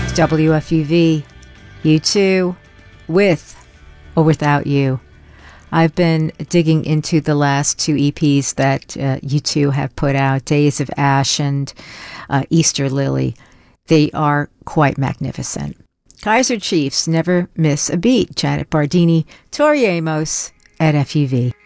WFUV, U2, with or without you. I've been digging into the last two EPs that U2 have put out, Days of Ash and Easter Lily. They are quite magnificent. Kaiser Chiefs, Never Miss a Beat, Janet Bardini, Tori Amos at FUV.